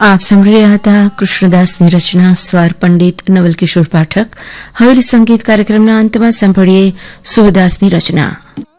આપ સાંભળી રહ્યા હતા કૃષ્ણદાસની રચના સ્વાર પંડિત નવલ કિશોર પાઠક. હવે સંગીત કાર્યક્રમના અંતમાં સાંભળીએ સુરદાસની રચના.